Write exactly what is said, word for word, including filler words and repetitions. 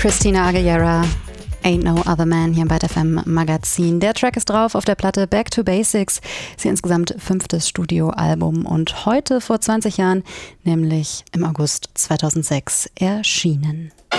Christina Aguilera, Ain't No Other Man hier im Byte F M Magazin. Der Track ist drauf auf der Platte Back to Basics. Sie insgesamt fünftes Studioalbum und heute vor zwanzig Jahren, nämlich im August zweitausendsechs, erschienen.